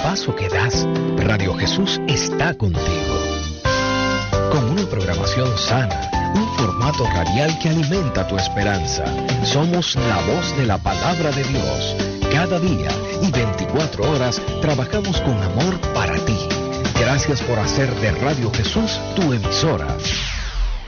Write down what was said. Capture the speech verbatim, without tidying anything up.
paso que das, Radio Jesús está contigo. Con una programación sana, un formato radial que alimenta tu esperanza. Somos la voz de la palabra de Dios. Cada día y veinticuatro horas trabajamos con amor para ti. Gracias por hacer de Radio Jesús tu emisora.